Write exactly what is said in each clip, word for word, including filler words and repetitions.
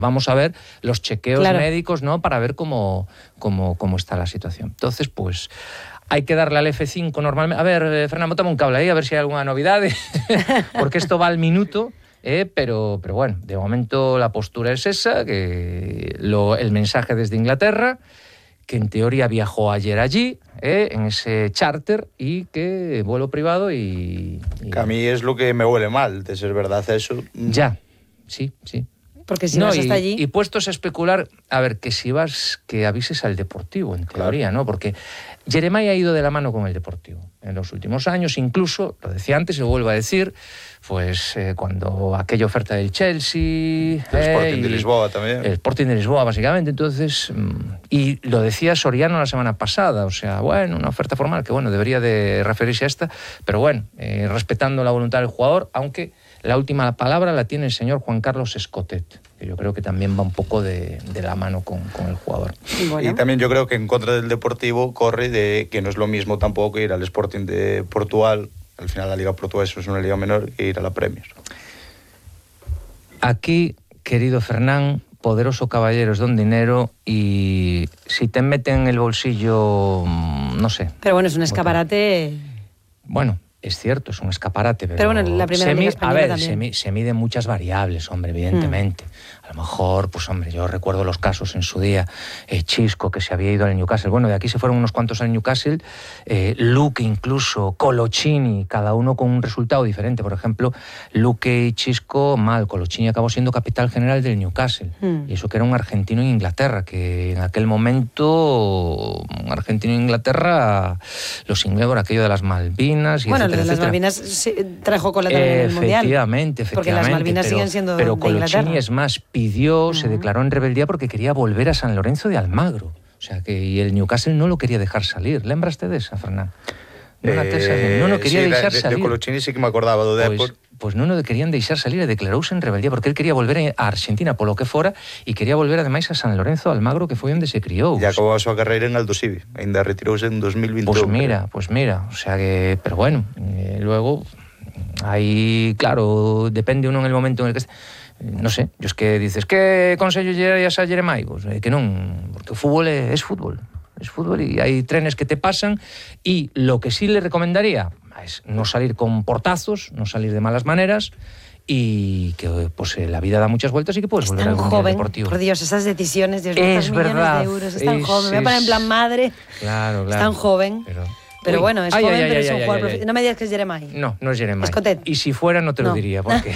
vamos a ver los chequeos claro. médicos, ¿no? Para ver cómo, cómo, cómo está la situación. Entonces, pues... hay que darle al F cinco normalmente. A ver, eh, Fernando, toma un cable ahí, a ver si hay alguna novedad, porque esto va al minuto, eh, pero, pero bueno, de momento la postura es esa, que lo, el mensaje desde Inglaterra, que en teoría viajó ayer allí, eh, en ese charter, y que vuelo privado y, y... Que a mí es lo que me huele mal, de ser verdad eso. Ya, sí, sí. Porque si no, vas y, hasta allí... y puestos a especular, a ver, que si vas, que avises al Deportivo, en teoría, claro. ¿no? Porque Jeremai ha ido de la mano con el Deportivo en los últimos años, incluso, lo decía antes y lo vuelvo a decir, pues eh, cuando aquella oferta del Chelsea... El eh, Sporting de Lisboa también. El Sporting de Lisboa, básicamente, entonces... Y lo decía Soriano la semana pasada, o sea, bueno, una oferta formal que, bueno, debería de referirse a esta, pero bueno, eh, respetando la voluntad del jugador, aunque... La última palabra la tiene el señor Juan Carlos Escotet, que yo creo que también va un poco de, de la mano con, con el jugador. Bueno. Y también yo creo que en contra del Deportivo corre de que no es lo mismo tampoco ir al Sporting de Portugal, al final la Liga Portuguesa es una liga menor, que ir a la Premier. Aquí, querido Fernán, poderoso caballero es don dinero, y si te meten en el bolsillo, no sé. Pero bueno, es un escaparate... Bueno... Es cierto, es un escaparate, pero, pero bueno, la primera liga española a ver, también. Se, se miden muchas variables, hombre, evidentemente. Mm. A lo mejor, pues hombre, yo recuerdo los casos en su día, eh, Chisco, que se había ido al Newcastle. Bueno, de aquí se fueron unos cuantos al Newcastle, eh, Luque incluso, Colochini, cada uno con un resultado diferente. Por ejemplo, Luque y Chisco, mal, Colochini acabó siendo capital general del Newcastle. Mm. Y eso que era un argentino en Inglaterra, que en aquel momento, un argentino en Inglaterra, los ingleses, por aquello de las Malvinas... Y bueno, etcétera, las etcétera. Malvinas sí, trajo cola también en el Mundial. Efectivamente, efectivamente. Porque las Malvinas pero, siguen siendo pero de Inglaterra. Colochini, es más, pidió, uh-huh. se declaró en rebeldía porque quería volver a San Lorenzo de Almagro. O sea, que y el Newcastle no lo quería dejar salir. ¿Lembraste de esa, Fernán? Eh, no, no quería sí, deixar de, salir. De Colochini sí que me acordaba do Depor. Pues, pues non o querían deixar salir e declarouse en rebeldía porque él quería volver a Argentina polo que fora e quería volver ademais a San Lorenzo de Almagro, que foi onde se criou. E acabou a súa carreira en Aldosivi, ainda retirouse en dos mil veintiuno. Pues mira, pues mira, o sea que, pero bueno, eh, luego aí, claro, depende uno en el momento en el que esté. No sé, yo es que dices, que consello lle darías a Jeremai? Pues eh, que non, porque o fútbol é, es fútbol. Es fútbol y hay trenes que te pasan, y lo que sí le recomendaría es no salir con portazos, no salir de malas maneras, y que pues la vida da muchas vueltas y que puedes es volver al Mundial Deportivo. Por Dios, esas decisiones, Dios, es millones verdad, de euros, es tan es, joven, me voy a poner en plan madre, claro, claro, es tan joven. Pero... Pero Uy. bueno, es ay, joven, ay, pero ay, es un ay, jugador ay, profe... No me digas que es Jeremai. No, no es Jeremai. Escotet. Y si fuera no te lo no. diría, porque...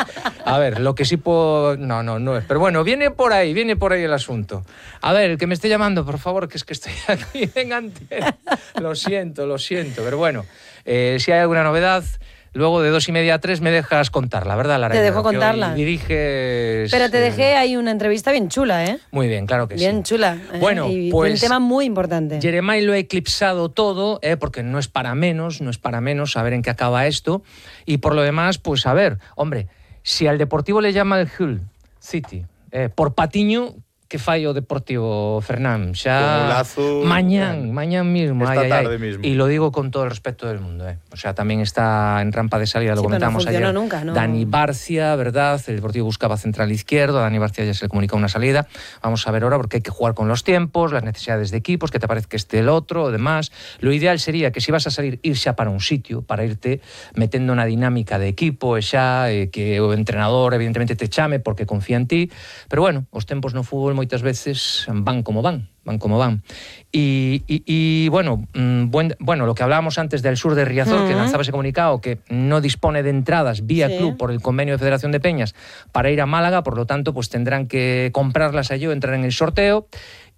a ver, lo que sí puedo... No, no, no es. Pero bueno, viene por ahí, viene por ahí el asunto. A ver, el que me esté llamando, por favor, que es que estoy aquí en antena. Lo siento, lo siento. Pero bueno, eh, si hay alguna novedad... Luego de dos y media a tres me dejas contarla, ¿verdad, Lara? Te dejo contarla. Diriges... Pero te dejé ahí una entrevista bien chula, ¿eh? Muy bien, claro que bien sí. Bien chula. ¿eh? Bueno, y pues... un tema muy importante. Jeremai lo ha eclipsado todo, ¿eh? Porque no es para menos, no es para menos saber en qué acaba esto. Y por lo demás, pues a ver, hombre, si al Deportivo le llama el Hull City, eh, por Patiño... que fai o Deportivo, Fernán, xa lazo, mañán, mañán mismo, esta ay, tarde ay, mismo. Y lo digo con todo el respeto del mundo, eh. O sea, también está en rampa de salida, lo sí, comentamos no ayer. Nunca, ¿no? Dani Barcia, ¿verdad? El Deportivo buscaba central izquierdo, a Dani Barcia ya se le comunicó una salida. Vamos a ver ahora, porque hay que jugar con los tiempos, las necesidades de equipos, que te parece que esté el otro, o demás. Lo ideal sería que si vas a salir, ir xa para un sitio, para irte metendo una dinámica de equipo, e xa, eh, que o entrenador evidentemente te chame porque confía en ti, pero bueno, os tempos no fútbol moitas veces van como van, van como van. Y, y, y bueno, mmm, buen, bueno, lo que hablábamos antes del Sur de Riazor, uh-huh. que lanzaba ese comunicado, que no dispone de entradas vía sí. club por el convenio de Federación de Peñas para ir a Málaga, por lo tanto, pues tendrán que comprarlas allí o entrar en el sorteo.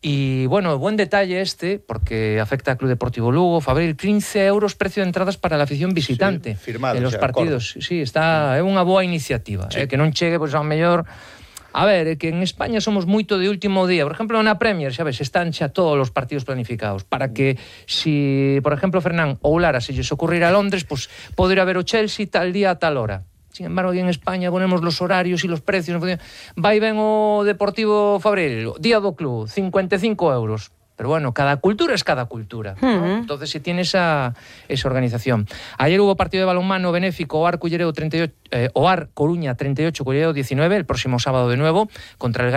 Y bueno, buen detalle este, porque afecta al Club Deportivo Lugo, Fabril, quince euros precio de entradas para la afición visitante sí, firmado, en los o sea, partidos. Acordo. Sí, está, é unha boa iniciativa, sí. eh, que non chegue, pois, ao mellor... A ver, é que en España somos moito de último día. Por exemplo, na Premier, xa ves, están xa todos os partidos planificados para que, si, por exemplo, Fernán ou Lara, se lles ocurrir a Londres, pues, poder ir a ver o Chelsea tal día a tal hora. Sin embargo, aquí en España ponemos los horarios y los precios. Vai ben o Deportivo Fabril, día do club, cincuenta y cinco euros. Pero bueno, cada cultura es cada cultura, ¿no? Uh-huh. Entonces se tiene esa, esa organización. Ayer hubo partido de balonmano benéfico, O A R Cullereo treinta y ocho, eh, O A R Coruña treinta y ocho, Cullereo diecinueve, el próximo sábado de nuevo, contra el